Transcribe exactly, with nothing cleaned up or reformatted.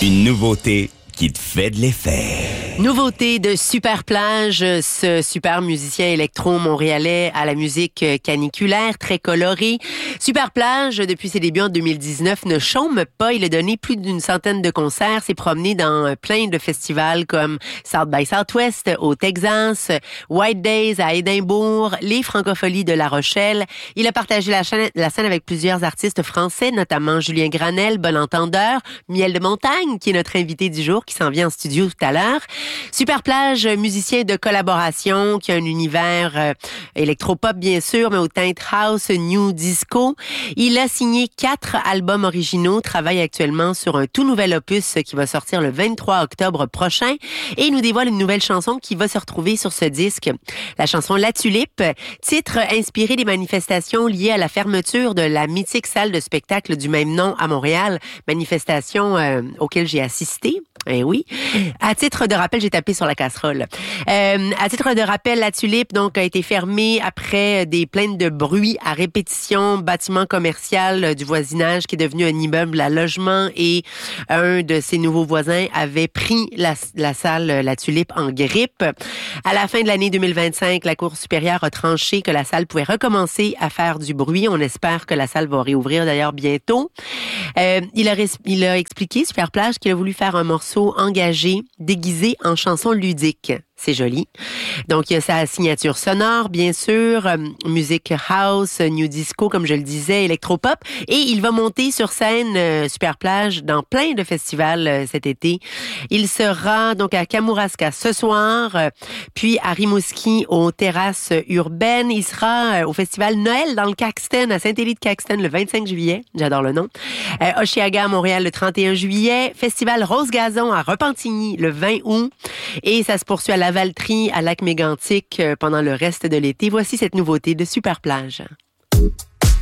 Une nouveauté qui te fait de l'effet. Nouveauté de Super Plage, ce super musicien électro-montréalais à la musique caniculaire, très colorée. Super Plage, depuis ses débuts en deux mille dix-neuf, ne chôme pas. Il a donné plus d'une centaine de concerts, s'est promené dans plein de festivals comme South by Southwest au Texas, White Days à Édimbourg, les Francopholies de La Rochelle. Il a partagé la, chaîne, la scène avec plusieurs artistes français, notamment Julien Granel, Bon Entendeur, Miel de Montagne, qui est notre invité du jour, qui s'en vient en studio tout à l'heure. Super Plage, musicien de collaboration, qui a un univers euh, électropop bien sûr, mais au teinte house, new disco. Il a signé quatre albums originaux, travaille actuellement sur un tout nouvel opus qui va sortir le vingt-trois octobre prochain et nous dévoile une nouvelle chanson qui va se retrouver sur ce disque. La chanson La Tulipe, titre inspiré des manifestations liées à la fermeture de la mythique salle de spectacle du même nom à Montréal, manifestation euh, auquel j'ai assisté. Eh oui. À titre de rappel, j'ai tapé sur la casserole. Euh, à titre de rappel, La Tulipe donc a été fermée après des plaintes de bruit à répétition, bâtiment commercial du voisinage qui est devenu un immeuble à logement et un de ses nouveaux voisins avait pris la, la salle La Tulipe en grippe. À la fin de l'année deux mille vingt-cinq, la Cour supérieure a tranché que la salle pouvait recommencer à faire du bruit. On espère que la salle va réouvrir d'ailleurs bientôt. Euh, il a, il a expliqué, Super Plage, qu'il a voulu faire un morceau engagé, déguisé en chanson ludique. C'est joli. Donc, il y a sa signature sonore, bien sûr, euh, musique house, new disco, comme je le disais, électropop. Et il va monter sur scène euh, Super Plage dans plein de festivals euh, cet été. Il sera donc à Kamouraska ce soir, euh, puis à Rimouski aux terrasses urbaines. Il sera euh, au festival Noël dans le Caxton, à Saint-Élie-de-Caxton, le vingt-cinq juillet. J'adore le nom. Euh, Oshiaga à Montréal le trente et un juillet. Festival Rose Gazon à Repentigny le vingt août. Et ça se poursuit à la Valtrie, à Lac-Mégantic pendant le reste de l'été. Voici cette nouveauté de Super Plage.